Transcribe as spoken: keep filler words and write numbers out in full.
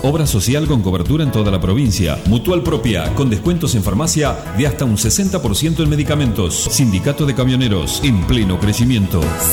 Obra social con cobertura en toda la provincia. Mutual Propia, con descuentos en farmacia de hasta un sesenta por ciento en medicamentos. Sindicato de Camioneros, en pleno crecimiento.